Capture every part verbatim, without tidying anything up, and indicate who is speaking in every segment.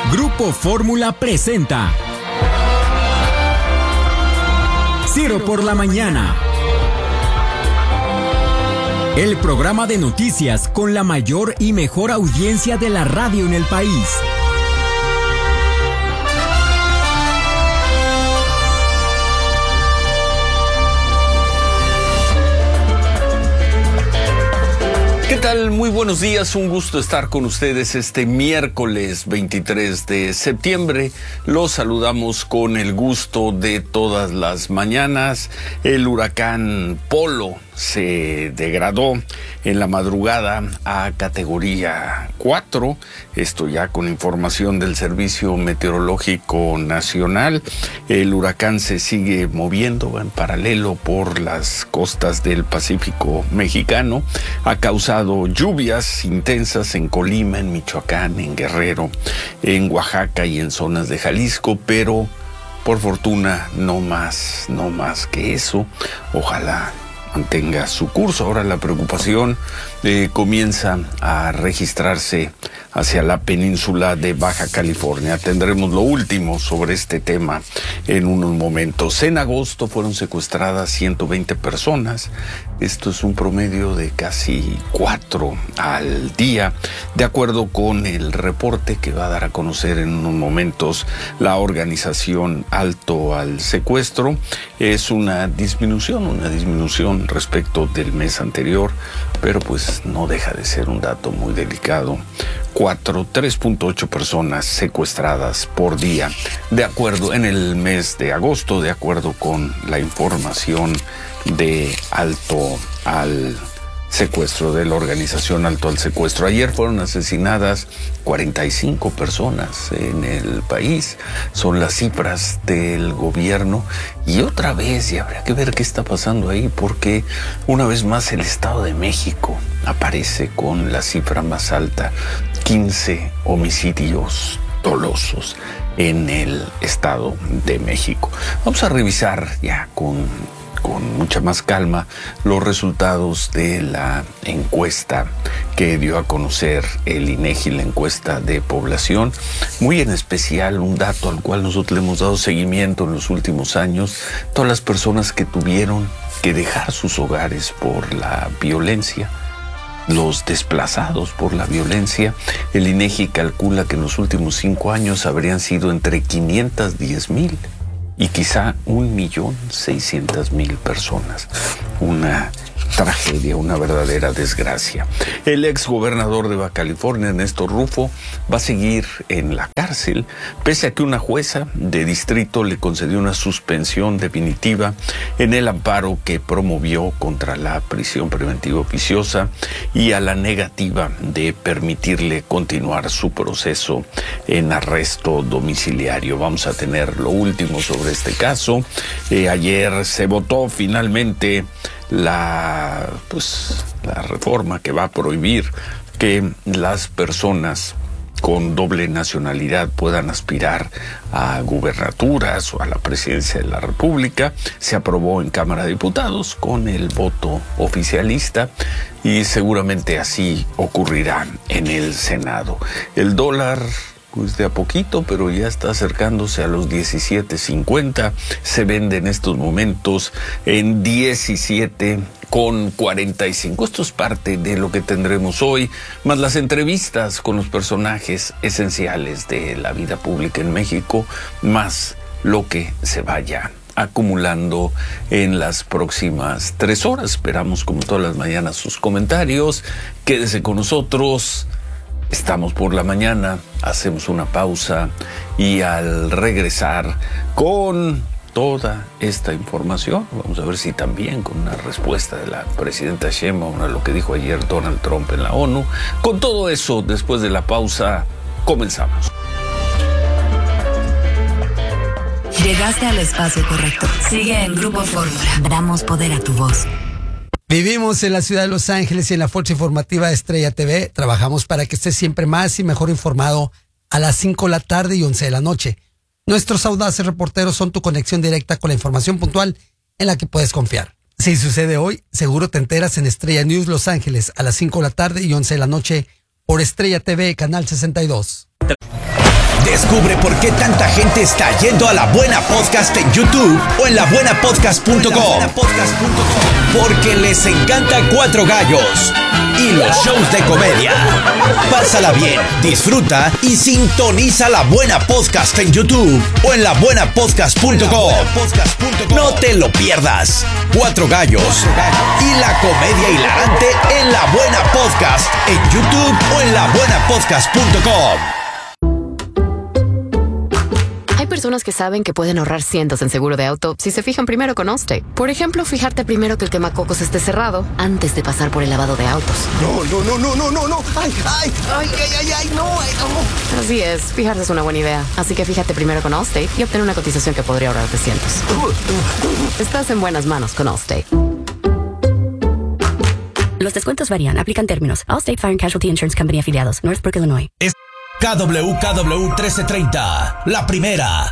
Speaker 1: Grupo Fórmula presenta Ciro por la Mañana, el programa de noticias con la mayor y mejor audiencia de la radio en el país.
Speaker 2: ¿Qué tal? Muy buenos días, un gusto estar con ustedes este miércoles veintitrés de septiembre. Los saludamos con el gusto de todas las mañanas. El huracán Polo se degradó en la madrugada a categoría cuatro, esto ya con información del Servicio Meteorológico Nacional. El huracán se sigue moviendo en paralelo por las costas del Pacífico mexicano, ha causado lluvias intensas en Colima, en Michoacán, en Guerrero, en Oaxaca y en zonas de Jalisco, pero por fortuna no más, no más que eso. Ojalá mantenga su curso. Ahora la preocupación eh, comienza a registrarse hacia la península de Baja California. Tendremos lo último sobre este tema en unos momentos. En agosto fueron secuestradas ciento veinte personas. Esto es un promedio de casi cuatro al día, de acuerdo con el reporte que va a dar a conocer en unos momentos la organización Alto al Secuestro. Es una disminución, una disminución respecto del mes anterior, pero pues no deja de ser un dato muy delicado. Cuatro, tres punto ocho personas secuestradas por día, de acuerdo en el mes de agosto, de acuerdo con la información de Alto al Secuestro, de la organización Alto al Secuestro. Ayer fueron asesinadas cuarenta y cinco personas en el país, son las cifras del gobierno, y otra vez, y habría que ver qué está pasando ahí, porque una vez más el Estado de México aparece con la cifra más alta, quince homicidios dolosos en el Estado de México. Vamos a revisar ya con con mucha más calma los resultados de la encuesta que dio a conocer el INEGI, la encuesta de población, muy en especial un dato al cual nosotros le hemos dado seguimiento en los últimos años: todas las personas que tuvieron que dejar sus hogares por la violencia, los desplazados por la violencia. El INEGI calcula que en los últimos cinco años habrían sido entre quinientas diez mil y quizá un millón seiscientas mil personas. Una tragedia, una verdadera desgracia. El ex gobernador de Baja California, Néstor Rufo, va a seguir en la cárcel, pese a que una jueza de distrito le concedió una suspensión definitiva en el amparo que promovió contra la prisión preventiva oficiosa y a la negativa de permitirle continuar su proceso en arresto domiciliario. Vamos a tener lo último sobre este caso. Eh, ayer se votó finalmente la pues la reforma que va a prohibir que las personas con doble nacionalidad puedan aspirar a gubernaturas o a la presidencia de la República. Se aprobó en Cámara de Diputados con el voto oficialista y seguramente así ocurrirá en el Senado. El dólar, pues de a poquito, pero ya está acercándose a los diecisiete cincuenta. Se vende en estos momentos en diecisiete con cuarenta y cinco. Esto es parte de lo que tendremos hoy, más las entrevistas con los personajes esenciales de la vida pública en México, más lo que se vaya acumulando en las próximas tres horas. Esperamos, como todas las mañanas, sus comentarios. Quédese con nosotros. Estamos por la mañana, hacemos una pausa y al regresar con toda esta información, vamos a ver si también con una respuesta de la presidenta Sheinbaum a lo que dijo ayer Donald Trump en la ONU. Con todo eso, después de la pausa, comenzamos.
Speaker 3: Llegaste al espacio correcto. Sigue en Grupo Fórmula. Damos poder a tu voz.
Speaker 4: Vivimos en la ciudad de Los Ángeles y en la Fuerza Informativa de Estrella T V. Trabajamos para que estés siempre más y mejor informado a las cinco de la tarde y once de la noche. Nuestros audaces reporteros son tu conexión directa con la información puntual en la que puedes confiar. Si sucede hoy, seguro te enteras en Estrella News Los Ángeles a las cinco de la tarde y once de la noche por Estrella T V, Canal sesenta y dos.
Speaker 5: Descubre por qué tanta gente está yendo a La Buena Podcast en YouTube o en la buena podcast punto com. Porque les encanta Cuatro Gallos y los shows de comedia. Pásala bien, disfruta y sintoniza La Buena Podcast en YouTube o en la buena podcast punto com. No te lo pierdas. Cuatro Gallos y la comedia hilarante en La Buena Podcast en YouTube o en la buena podcast punto com.
Speaker 6: Hay personas que saben que pueden ahorrar cientos en seguro de auto si se fijan primero con Allstate. Por ejemplo, fijarte primero que el quemacocos esté cerrado antes de pasar por el lavado de autos.
Speaker 5: No, no, no, no, no, no, no. Ay, ay, ay, ay, ay, ay, no, ay, no.
Speaker 6: Así es, fijarse es una buena idea. Así que fíjate primero con Allstate y obtén una cotización que podría ahorrarte cientos. Estás en buenas manos con Allstate.
Speaker 7: Los descuentos varían. Aplican términos. Allstate Fire and Casualty Insurance Company afiliados. Northbrook, Illinois.
Speaker 5: Es K W K W trece treinta, la primera.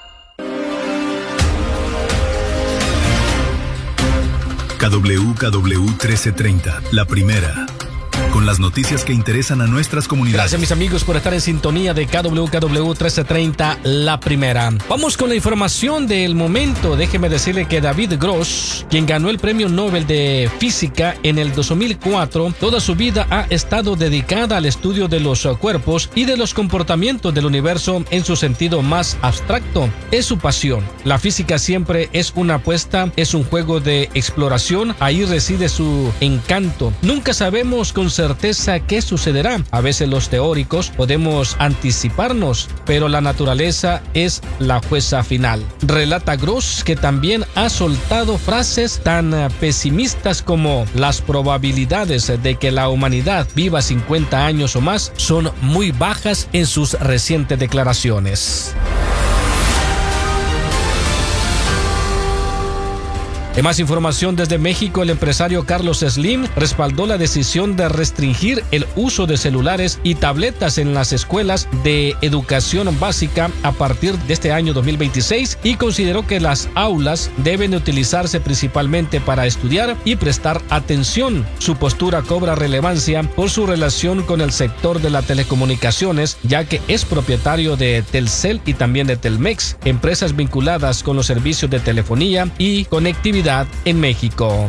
Speaker 8: K W K W trece treinta, la primera. Con las noticias que interesan a nuestras comunidades.
Speaker 9: Gracias, mis amigos, por estar en sintonía de K W K W trece treinta, la primera. Vamos con la información del momento. Déjeme decirle que David Gross, quien ganó el Premio Nobel de Física en el dos mil cuatro, toda su vida ha estado dedicada al estudio de los cuerpos y de los comportamientos del universo en su sentido más abstracto. Es su pasión. La física siempre es una apuesta, es un juego de exploración. Ahí reside su encanto. Nunca sabemos con certeza qué sucederá. A veces los teóricos podemos anticiparnos, pero la naturaleza es la jueza final. Relata Gross, que también ha soltado frases tan pesimistas como las probabilidades de que la humanidad viva cincuenta años o más son muy bajas en sus recientes declaraciones. En más información desde México, el empresario Carlos Slim respaldó la decisión de restringir el uso de celulares y tabletas en las escuelas de educación básica a partir de este año dos mil veintiséis y consideró que las aulas deben utilizarse principalmente para estudiar y prestar atención. Su postura cobra relevancia por su relación con el sector de las telecomunicaciones, ya que es propietario de Telcel y también de Telmex, empresas vinculadas con los servicios de telefonía y conectividad en México.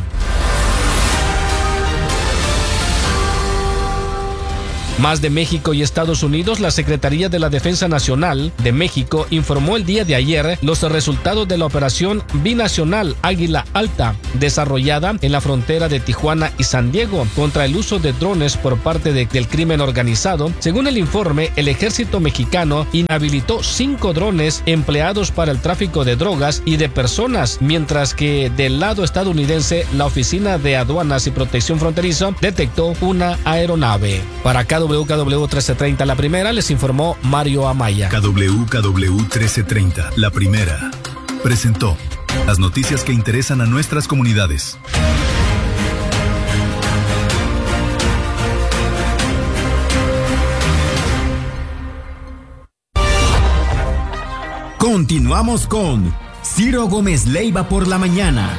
Speaker 9: Más de México y Estados Unidos, la Secretaría de la Defensa Nacional de México informó el día de ayer los resultados de la operación binacional Águila Alta, desarrollada en la frontera de Tijuana y San Diego, contra el uso de drones por parte de, del crimen organizado. Según el informe, el ejército mexicano inhabilitó cinco drones empleados para el tráfico de drogas y de personas, mientras que del lado estadounidense, la Oficina de Aduanas y Protección Fronteriza detectó una aeronave. Para K W K W trece treinta, la primera, les informó Mario Amaya.
Speaker 8: K W K W trece treinta, la primera, presentó las noticias que interesan a nuestras comunidades.
Speaker 1: Continuamos con Ciro Gómez Leiva por la mañana.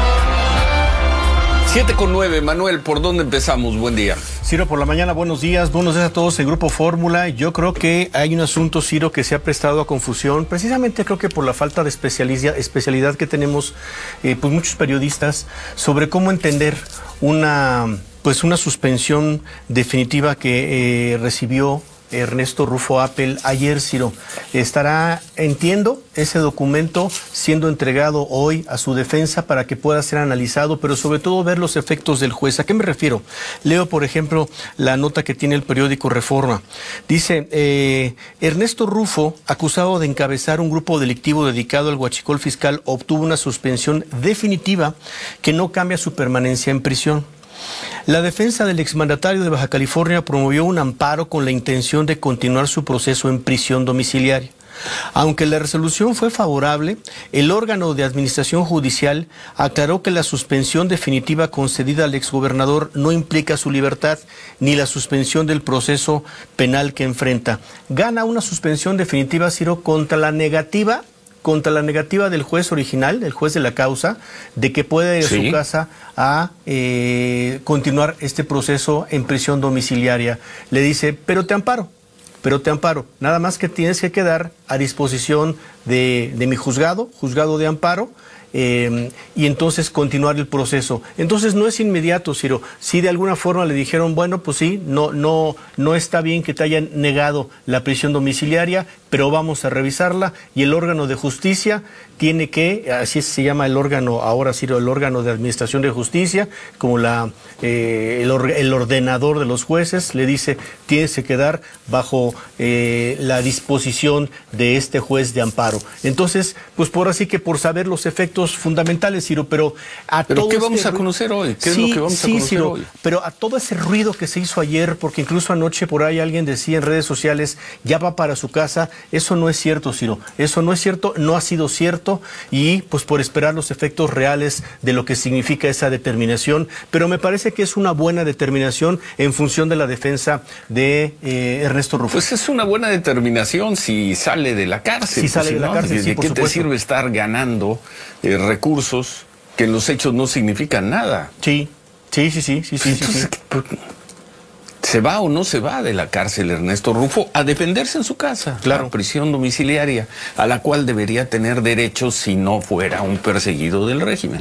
Speaker 2: siete con nueve, Manuel, ¿por dónde empezamos? Buen día.
Speaker 10: Ciro, por la mañana, buenos días, buenos días a todos, el Grupo Fórmula. Yo creo que hay un asunto, Ciro, que se ha prestado a confusión, precisamente creo que por la falta de especialidad, especialidad que tenemos eh, pues muchos periodistas sobre cómo entender una, pues una suspensión definitiva que eh, recibió Ernesto Rufo Appel ayer, Ciro. Estará, entiendo, ese documento siendo entregado hoy a su defensa para que pueda ser analizado, pero sobre todo ver los efectos del juez. ¿A qué me refiero? Leo, por ejemplo, la nota que tiene el periódico Reforma. Dice, eh, Ernesto Rufo, acusado de encabezar un grupo delictivo dedicado al huachicol fiscal, obtuvo una suspensión definitiva que no cambia su permanencia en prisión. La defensa del exmandatario de Baja California promovió un amparo con la intención de continuar su proceso en prisión domiciliaria. Aunque la resolución fue favorable, el órgano de administración judicial aclaró que la suspensión definitiva concedida al exgobernador no implica su libertad ni la suspensión del proceso penal que enfrenta. Gana una suspensión definitiva, Ciro, contra la negativa contra la negativa del juez original, del juez de la causa, de que puede ir a ¿Sí? su casa a eh, continuar este proceso en prisión domiciliaria. Le dice, pero te amparo, pero te amparo. Nada más que tienes que quedar a disposición de, de mi juzgado, juzgado de amparo, Eh, y entonces continuar el proceso. Entonces no es inmediato, Ciro. Si de alguna forma le dijeron, bueno, pues sí, no, no, no está bien que te hayan negado la prisión domiciliaria, pero vamos a revisarla, y el órgano de justicia tiene que, así se llama el órgano ahora, Ciro, el órgano de administración de justicia, como la eh, el, or, el ordenador de los jueces, le dice, tienes que quedar bajo eh, la disposición de este juez de amparo. Entonces, pues por así que por saber los efectos fundamentales, Ciro, pero a
Speaker 2: ¿Pero
Speaker 10: todo
Speaker 2: qué
Speaker 10: este
Speaker 2: vamos a
Speaker 10: ru-
Speaker 2: conocer hoy? ¿Qué
Speaker 10: sí,
Speaker 2: es lo que vamos
Speaker 10: sí,
Speaker 2: a conocer
Speaker 10: Ciro,
Speaker 2: hoy?
Speaker 10: pero a todo ese ruido que se hizo ayer, porque incluso anoche por ahí alguien decía en redes sociales, ya va para su casa, eso no es cierto, Ciro, eso no es cierto, no ha sido cierto, y pues por esperar los efectos reales de lo que significa esa determinación, pero me parece que es una buena determinación en función de la defensa de eh, Ernesto Rufo.
Speaker 2: Pues es una buena determinación si sale de la cárcel.
Speaker 10: Si
Speaker 2: pues,
Speaker 10: sale de la
Speaker 2: no,
Speaker 10: cárcel,
Speaker 2: ¿de
Speaker 10: sí, por
Speaker 2: qué te
Speaker 10: supuesto.
Speaker 2: sirve estar ganando eh, recursos que en los hechos no significan nada?
Speaker 10: Sí, sí, sí, sí, sí, sí,
Speaker 2: Entonces,
Speaker 10: sí,
Speaker 2: sí. ¿Se va o no se va de la cárcel Ernesto Rufo a defenderse en su casa?
Speaker 10: Claro.
Speaker 2: La prisión domiciliaria, a la cual debería tener derecho si no fuera un perseguido del régimen.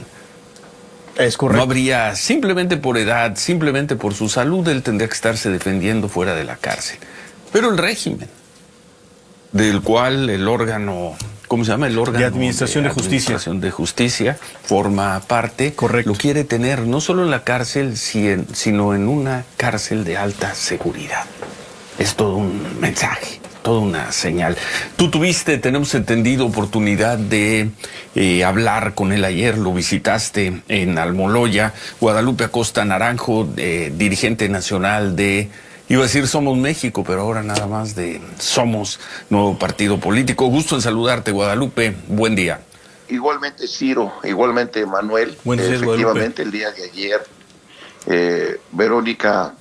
Speaker 10: Es correcto.
Speaker 2: No habría, simplemente por edad, simplemente por su salud, él tendría que estarse defendiendo fuera de la cárcel. Pero el régimen, del cual el órgano, ¿cómo se llama? El órgano
Speaker 10: de Administración de, de Justicia.
Speaker 2: Administración de Justicia forma parte.
Speaker 10: Correcto.
Speaker 2: Lo quiere tener no solo en la cárcel, sino en una cárcel de alta seguridad. Es todo un mensaje, toda una señal. Tú tuviste, tenemos entendido, oportunidad de eh, hablar con él ayer, lo visitaste en Almoloya. Guadalupe Acosta Naranjo, eh, dirigente nacional de, iba a decir Somos México, pero ahora nada más de Somos, nuevo partido político. Gusto en saludarte, Guadalupe. Buen día.
Speaker 11: Igualmente, Ciro, igualmente, Manuel.
Speaker 10: Buenos días,
Speaker 11: Efectivamente,
Speaker 10: Guadalupe.
Speaker 11: El día de ayer, eh, Verónica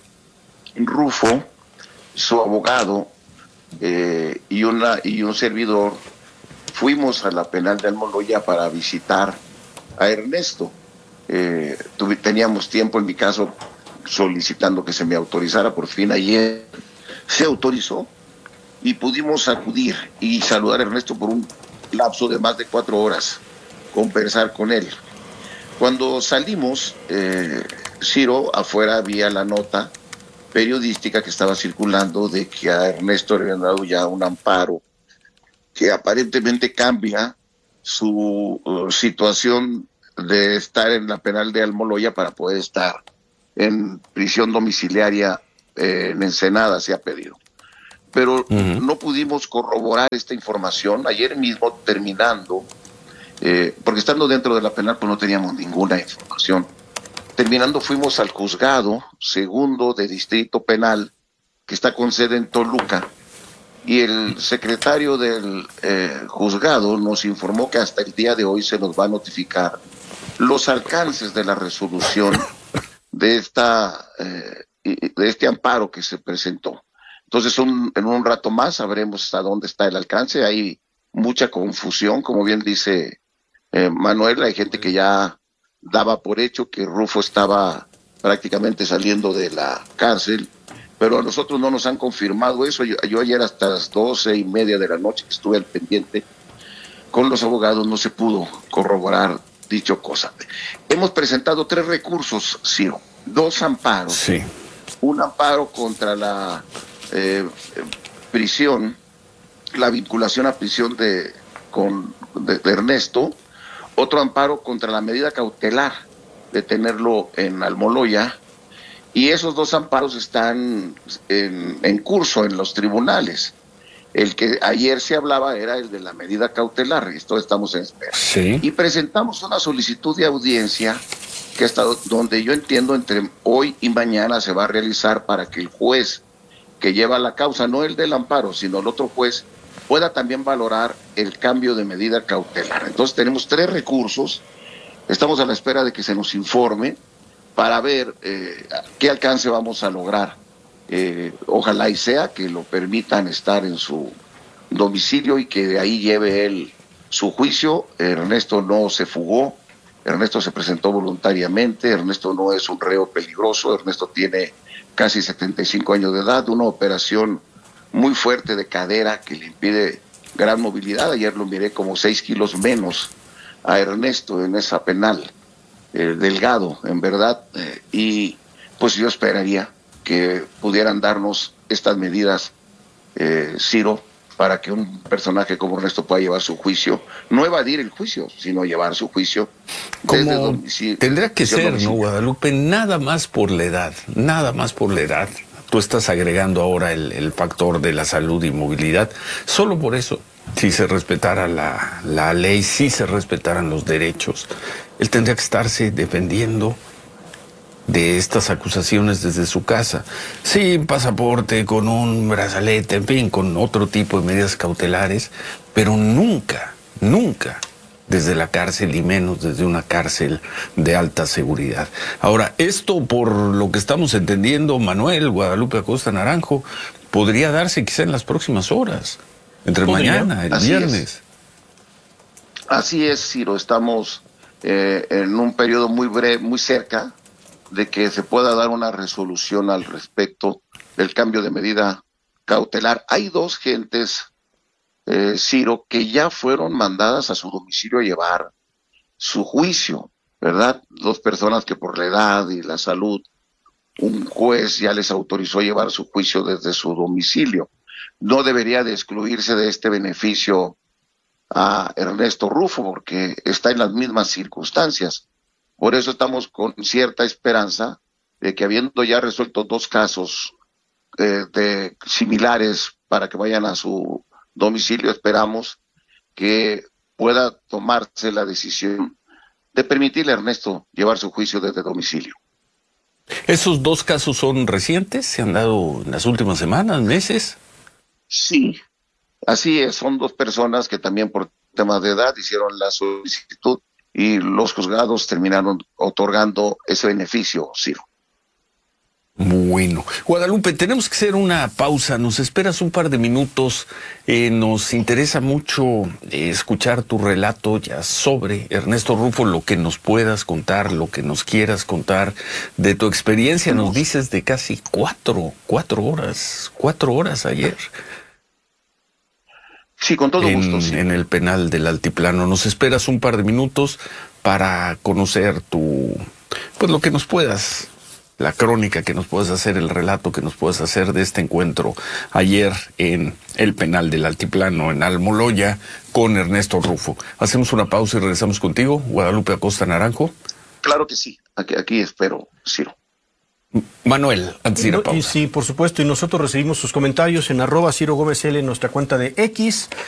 Speaker 11: Rufo, su abogado eh, y, una, y un servidor, fuimos a la penal de Almoloya para visitar a Ernesto. Eh, tuvi, teníamos tiempo, en mi caso, solicitando que se me autorizara. Por fin ayer se autorizó y pudimos acudir y saludar a Ernesto por un lapso de más de cuatro horas, conversar con él. Cuando salimos, eh, Ciro, afuera había la nota periodística que estaba circulando de que a Ernesto le habían dado ya un amparo que aparentemente cambia su uh, situación de estar en la penal de Almoloya para poder estar en prisión domiciliaria eh, en Ensenada, se ha pedido. Pero uh-huh. no pudimos corroborar esta información. Ayer mismo, terminando, eh, porque estando dentro de la penal pues no teníamos ninguna información. Terminando, fuimos al juzgado segundo de Distrito Penal, que está con sede en Toluca, y el secretario del eh, juzgado nos informó que hasta el día de hoy se nos va a notificar los alcances de la resolución de esta eh, de este amparo que se presentó. Entonces, un, en un rato más sabremos hasta dónde está el alcance. Hay mucha confusión, como bien dice eh, Manuel. Hay gente que ya daba por hecho que Rufo estaba prácticamente saliendo de la cárcel, pero a nosotros no nos han confirmado eso. Yo, yo ayer hasta las doce y media de la noche que estuve al pendiente con los abogados no se pudo corroborar dicho cosa. Hemos presentado tres recursos, Ciro, dos amparos.
Speaker 2: Sí.
Speaker 11: Un amparo contra la eh, prisión, la vinculación a prisión de, con, de, de Ernesto, otro amparo contra la medida cautelar de tenerlo en Almoloya, y esos dos amparos están en, en curso en los tribunales. El que ayer se hablaba era el de la medida cautelar, y esto estamos en espera.
Speaker 2: Sí.
Speaker 11: Y presentamos una solicitud de audiencia que hasta donde yo entiendo entre hoy y mañana se va a realizar para que el juez que lleva la causa, no el del amparo, sino el otro juez, pueda también valorar el cambio de medida cautelar. Entonces tenemos tres recursos, estamos a la espera de que se nos informe para ver eh, qué alcance vamos a lograr. Eh, ojalá y sea que lo permitan estar en su domicilio y que de ahí lleve él su juicio. Ernesto no se fugó, Ernesto se presentó voluntariamente, Ernesto no es un reo peligroso, Ernesto tiene casi setenta y cinco años de edad, una operación muy fuerte de cadera que le impide gran movilidad. Ayer lo miré como seis kilos menos a Ernesto en esa penal, eh, delgado, en verdad, eh, y pues yo esperaría que pudieran darnos estas medidas, eh, Ciro, para que un personaje como Ernesto pueda llevar su juicio, no evadir el juicio, sino llevar su juicio desde domicilio.
Speaker 2: Tendría que ser,
Speaker 11: domicilio.
Speaker 2: ¿no, Guadalupe? Nada más por la edad, nada más por la edad. Tú estás agregando ahora el, el factor de la salud y movilidad. Solo por eso, si se respetara la, la ley, si se respetaran los derechos, él tendría que estarse defendiendo de estas acusaciones desde su casa, sin pasaporte, con un brazalete, en fin, con otro tipo de medidas cautelares, pero nunca, nunca desde la cárcel y menos desde una cárcel de alta seguridad. Ahora, esto por lo que estamos entendiendo, Manuel, Guadalupe Acosta Naranjo, podría darse quizá en las próximas horas, entre ¿Podría? mañana, el
Speaker 11: Así
Speaker 2: viernes.
Speaker 11: Es. Así es, Ciro, estamos eh, en un periodo muy breve, muy cerca de que se pueda dar una resolución al respecto del cambio de medida cautelar. Hay dos gentes, eh, Ciro, que ya fueron mandadas a su domicilio a llevar su juicio, ¿verdad? Dos personas que por la edad y la salud, un juez ya les autorizó llevar su juicio desde su domicilio. No debería de excluirse de este beneficio a Ernesto Rufo, porque está en las mismas circunstancias. Por eso estamos con cierta esperanza de que, habiendo ya resuelto dos casos eh, de similares para que vayan a su domicilio, esperamos que pueda tomarse la decisión de permitirle a Ernesto llevar su juicio desde domicilio.
Speaker 2: ¿Esos dos casos son recientes? ¿Se han dado en las últimas semanas, meses?
Speaker 11: Sí, así es. Son dos personas que también por temas de edad hicieron la solicitud y los juzgados terminaron otorgando ese beneficio, Ciro.
Speaker 2: Bueno, Guadalupe, tenemos que hacer una pausa. Nos esperas un par de minutos. Eh, nos interesa mucho eh, escuchar tu relato ya sobre Ernesto Rufo, lo que nos puedas contar, lo que nos quieras contar de tu experiencia. Nos dices de casi cuatro, cuatro horas, cuatro horas ayer.
Speaker 11: Sí, con todo
Speaker 2: en,
Speaker 11: gusto. Sí.
Speaker 2: En el penal del Altiplano. Nos esperas un par de minutos para conocer tu, pues lo que nos puedas, la crónica que nos puedas hacer, el relato que nos puedas hacer de este encuentro ayer en el penal del Altiplano, en Almoloya, con Ernesto Rufo. Hacemos una pausa y regresamos contigo, Guadalupe Acosta Naranjo.
Speaker 11: Claro que sí, aquí, aquí espero, Ciro.
Speaker 2: Manuel, antes de ir a pausa.
Speaker 10: Y sí, por supuesto, y nosotros recibimos sus comentarios en arroba Ciro Gómez L en nuestra cuenta de X,